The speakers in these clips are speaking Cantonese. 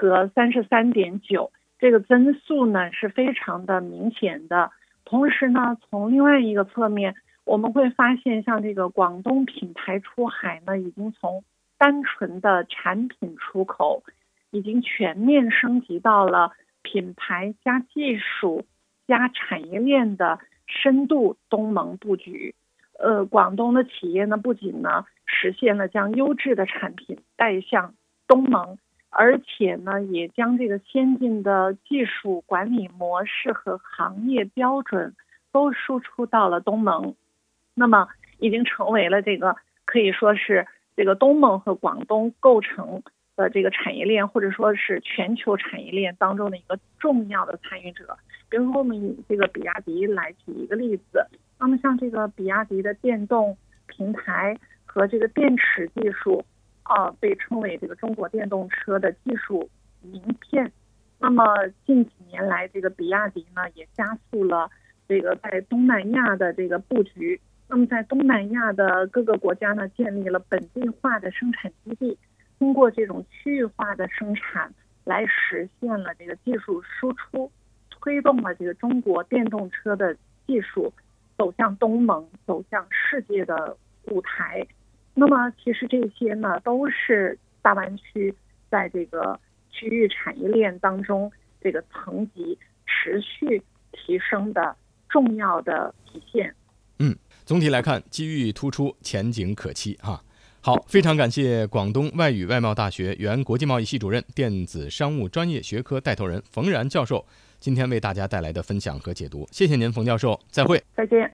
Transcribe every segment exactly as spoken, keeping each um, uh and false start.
和三十三点九，这个增速呢是非常的明显的。同时呢，从另外一个侧面，我们会发现，像这个广东品牌出海呢，已经从单纯的产品出口，已经全面升级到了品牌加技术加产业链的深度东盟布局。呃，广东的企业呢，不仅呢实现了将优质的产品带向东盟，而且呢，也将这个先进的技术管理模式和行业标准都输出到了东盟。那么，已经成为了这个可以说是这个东盟和广东构成的这个产业链，或者说是全球产业链当中的一个重要的参与者。比如说，我们以这个比亚迪来举一个例子，那么像这个比亚迪的电动平台和这个电池技术，啊，被称为这个中国电动车的技术名片。那么近几年来，这个比亚迪呢也加速了这个在东南亚的这个布局。那么在东南亚的各个国家呢，建立了本地化的生产基地，通过这种区域化的生产来实现了这个技术输出，推动了这个中国电动车的技术走向东盟，走向世界的舞台。那么其实这些呢，都是大湾区在这个区域产业链当中这个层级持续提升的重要的体现。 嗯，总体来看，机遇突出，前景可期哈。好，非常感谢广东外语外贸大学原国际贸易系主任、电子商务专业学科带头人冯然教授今天为大家带来的分享和解读，谢谢您，冯教授，再会。 再见。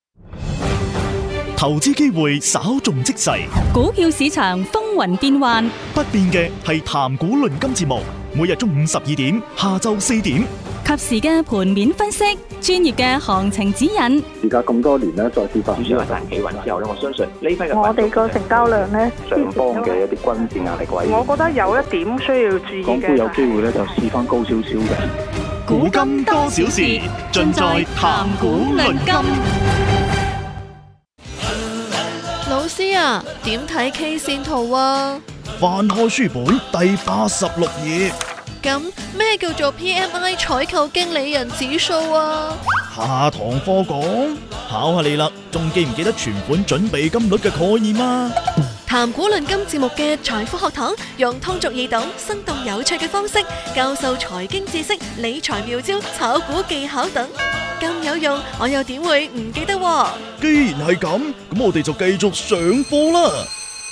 投資機會稍縱即逝， 股票市場風雲變幻， 不變嘅係談股論金節目，每日中午十二點，下晝四點， 及時嘅盤面分析，專業嘅行情指引。 而家咁多年咧，再跌翻， 主要係彈企穩之後咧，我相信呢批嘅我哋個成交量咧， 上方嘅一啲均線壓力位， 我覺得有一點需要注意嘅， 港股有機會咧就試翻高少少嘅。 古今多少事，盡在談股論金。 老師啊，點睇 K 線圖啊？ 翻開書本第八十六頁。 咁咩叫做 P M I 採購經理人指數啊？ 下堂課講，考下你啦，仲記唔記得存款準備金率嘅概念啊？ 談股論金節目嘅財富學堂，用通俗易懂、生動有趣嘅方式教授財經知識、理財妙招、炒股技巧等，咁有用，我又點會唔記得喎？ 既然係咁，咁我哋就繼續上課啦。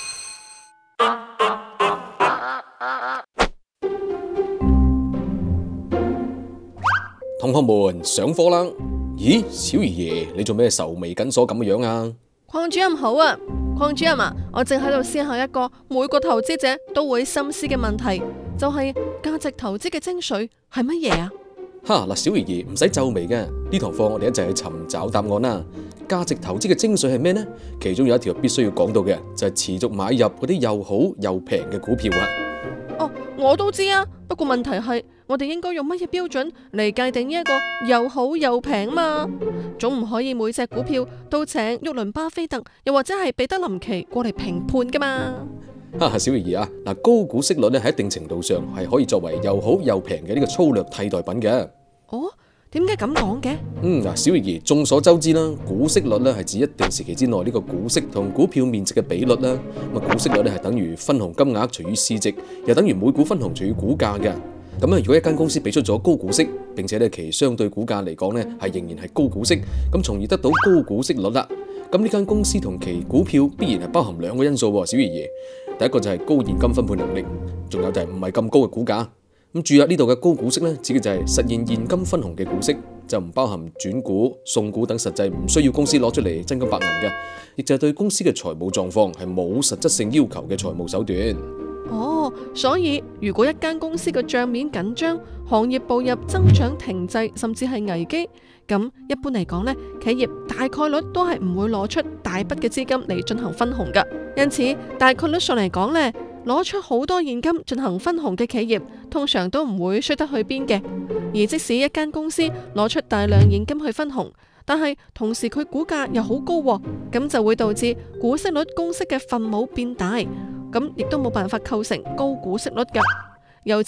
同學們上課啦！咦，小爺爺，你做咩愁眉緊鎖咁嘅樣啊？ 鄺主任好啊，鄺主任啊，我正喺度思考一個每個投資者都會深思嘅問題，就係價值投資嘅精髓係乜嘢啊？ 哈嗱，小爺爺唔使皺眉嘅，呢堂課我哋一齊去尋找答案啦。價值投資嘅精髓係咩呢？其中有一條必須要講到嘅就係持續買入嗰啲又好又平嘅股票啊。 哦，我都知啊，不過問題係我哋應該用乜嘢標準嚟界定呢一個又好又平嘛？總唔可以每隻股票都請沃倫巴菲特又或者係彼得林奇過嚟評判噶嘛？ 啊，小爺爺啊，嗱，高股息率咧喺一定程度上係可以作為又好又平嘅呢個粗略替代品嘅。 哦，點解咁講嘅？ 嗯，嗱，小爺爺，眾所周知啦，股息率咧係指一定時期之內呢個股息同股票面值嘅比率啦。咁啊，股息率咧係等於分紅金額除以市值，又等於每股分紅除以股價嘅。咁啊，如果一間公司俾出咗高股息，並且咧其相對股價嚟講咧係仍然係高股息，咁從而得到高股息率啦。咁呢間公司同其股票必然係包含兩個因素喎，小爺爺。第一個就係高現金分配能力，仲有就係唔係咁高嘅股價。咁注意呢度嘅高股息咧，指嘅就係實現現金分紅嘅股息，就唔包含轉股、送股等實際唔需要公司攞出嚟真金白銀嘅，亦就係對公司嘅財務狀況係冇實質性要求嘅財務手段。 哦，所以如果一間公司嘅帳面緊張，行業步入增長停滯，甚至係危機，咁一般嚟講呢，企業大概率都係唔會攞出大筆嘅資金嚟進行分紅㗎。因此，大概率上嚟講呢，攞出好多現金進行分紅嘅企業，通常都唔會衰得去邊嘅。而即使一間公司攞出大量現金去分紅，但係同時佢股價又好高喎，咁就會導致股息率公式嘅分母變大，咁亦都冇辦法構成高股息率㗎。